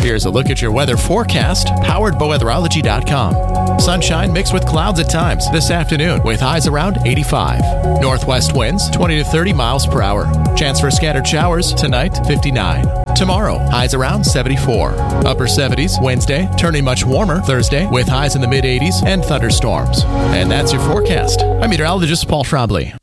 Here's a look at your weather forecast, powered by weatherology.com. Sunshine mixed with clouds at times this afternoon with highs around 85. Northwest winds 20 to 30 miles per hour. Chance for scattered showers tonight, 59. Tomorrow, highs around 74. Upper 70s Wednesday, turning much warmer Thursday with highs in the mid 80s and thunderstorms. And that's your forecast. I'm meteorologist Paul Trombley.